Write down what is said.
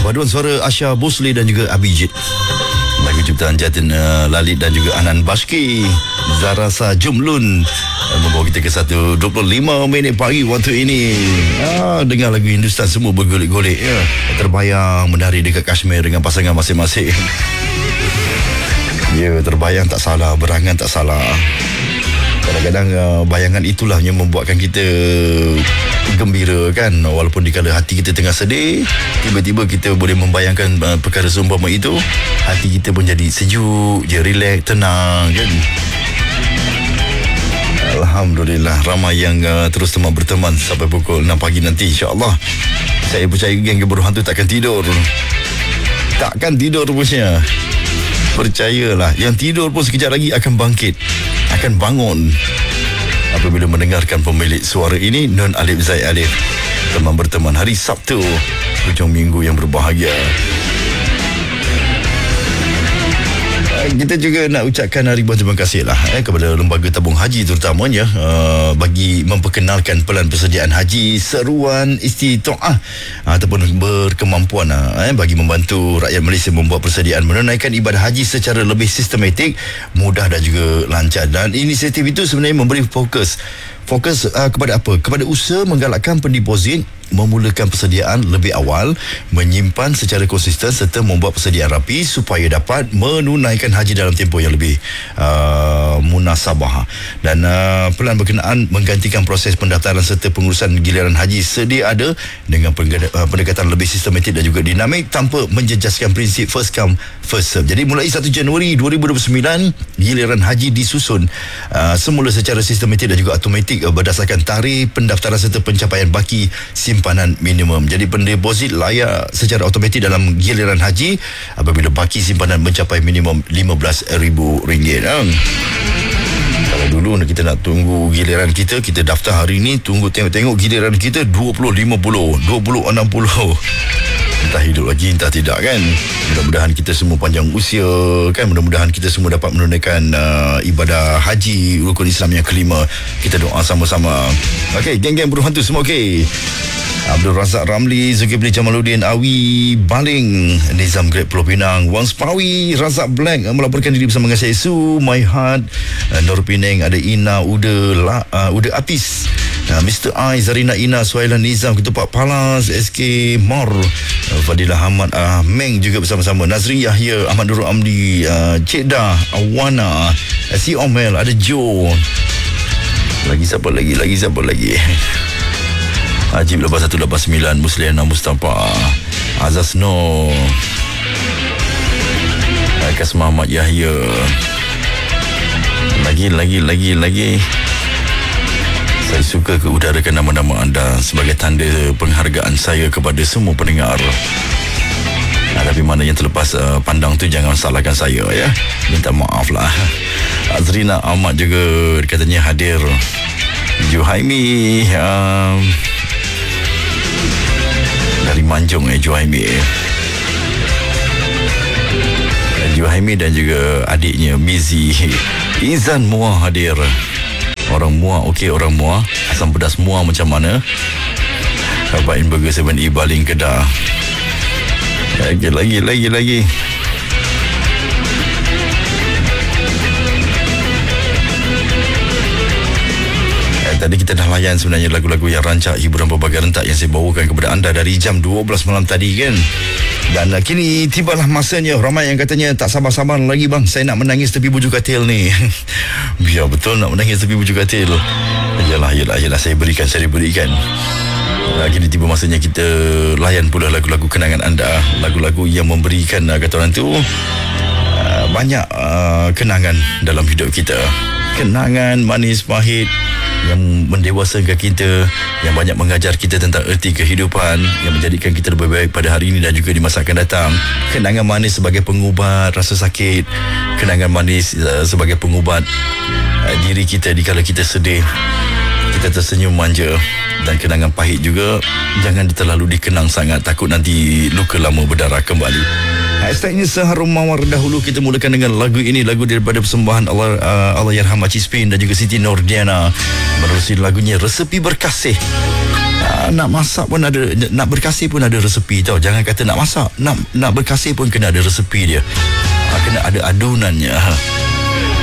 Paduan suara Asha Bosle dan juga Abijit. Lagu ciptaan Jatin Lalit dan juga Anan Bashki. Zarasa Jumlun membawa kita ke 1:25 pagi waktu ini. Dengar lagu Hindustan semua bergolek-golek ya. Terbayang menari dekat Kashmir dengan pasangan masing-masing. Ya, terbayang tak salah, berangan tak salah. Kadang-kadang bayangan itulah yang membuatkan kita gembira kan. Walaupun dikala hati kita tengah sedih, tiba-tiba kita boleh membayangkan perkara seumpama itu, hati kita pun jadi sejuk je, relax, tenang kan. Alhamdulillah, ramai yang terus berteman sampai pukul 6 pagi nanti, insya-Allah. Saya percaya geng Geburu Hantu takkan tidur. Takkan tidur punya. Percayalah, yang tidur pun sekejap lagi akan bangkit, akan bangun apabila mendengarkan pemilik suara ini, Nun Alif Zaid Alif. Teman berteman hari Sabtu, hujung minggu yang berbahagia. Kita juga nak ucapkan ribuan terima kasih lah kepada Lembaga Tabung Haji terutamanya bagi memperkenalkan pelan persediaan haji seruan istitaah ataupun berkemampuan bagi membantu rakyat Malaysia membuat persediaan menunaikan ibadah haji secara lebih sistematik, mudah dan juga lancar. Dan inisiatif itu sebenarnya memberi fokus kepada apa? Kepada usaha menggalakkan pendeposit, memulakan persediaan lebih awal, menyimpan secara konsisten serta membuat persediaan rapi supaya dapat menunaikan haji dalam tempoh yang lebih munasabah. Dan pelan berkenaan menggantikan proses pendaftaran serta pengurusan giliran haji sedia ada dengan pendekatan lebih sistematik dan juga dinamik tanpa menjejaskan prinsip first come first serve. Jadi mulai 1 Januari 2029 giliran haji disusun semula secara sistematik dan juga automatik berdasarkan tarikh pendaftaran serta pencapaian baki simpanan minimum. Jadi pendeposit layak secara automatik dalam giliran haji apabila baki simpanan mencapai minimum RM15,000. Kalau dulu kita nak tunggu giliran kita daftar hari ni, tunggu tengok giliran kita 2050, 2060. Entah hidup lagi, entah tidak kan. Mudah-mudahan kita semua panjang usia kan. Mudah-mudahan kita semua dapat menunaikan ibadah haji rukun Islam yang kelima. Kita doa sama-sama. Okey, geng-geng Burung Hantu semua okey. Abdul Razak Ramli, Zulkifli Jamaluddin, Awi Baling, Nizam Great Pulau Pinang, Wang Spawi, Razak Black melaporkan diri bersama dengan saya Su, My Heart, Nur Penang, ada Ina, Uda Apis, Mr. I, Zarina Ina, Suhailan Nizam, Ketupat Palas, SK Mor, Fadilah Ahmad, Meng juga bersama-sama, Nazri Yahya, Ahmad Nurul Amdi, Cik Dah, Awana, Si Omel, ada Joe. Lagi siapa lagi? Ajib 8189, Musliana Mustafa, Azaz Noh, Kasmah Ahmad Yahya. Lagi. Saya suka keudarakan nama-nama anda sebagai tanda penghargaan saya kepada semua pendengar. Tapi mana yang terlepas pandang tu jangan salahkan saya ya. Minta maaf lah. Azrina Ahmad juga katanya hadir. Juhaimi dari Manjung Juhaimi dan juga adiknya Mizi Izan Muah hadir. Orang Muah, okey orang Muah. Asam pedas Muah macam mana? Bain Burger 7E Baling Kedah. Lagi. Tadi kita dah layan sebenarnya lagu-lagu yang rancak hiburan berbagai rentak yang saya bawakan kepada anda dari jam 12 malam tadi kan. Dan kini tibalah masanya. Ramai yang katanya tak sabar-sabar lagi bang, saya nak menangis tepi bujur katil ni. Biar betul nak menangis tepi bujur katil. Yalah saya berikan. Kini tiba masanya kita layan pula lagu-lagu kenangan anda. Lagu-lagu yang memberikan kata orang tu banyak kenangan dalam hidup kita. Kenangan manis pahit yang mendewasakan kita, yang banyak mengajar kita tentang erti kehidupan, yang menjadikan kita lebih baik pada hari ini dan juga di masa akan datang. Kenangan manis sebagai pengubat rasa sakit, kenangan manis sebagai pengubat diri kita dikala kita sedih, kita tersenyum manja. Dan kenangan pahit juga jangan terlalu dikenang sangat, takut nanti luka lama berdarah kembali. Hashtagnya seharum mawar. Dahulu kita mulakan dengan lagu ini, lagu daripada persembahan Allahyarham Makcik Spin dan juga Siti Nordiana. Menerusi lagunya Resepi Berkasih. nak masak pun ada, nak berkasih pun ada resepi tau. Jangan kata nak masak, nak berkasih pun kena ada resepi dia. Kena ada adunannya.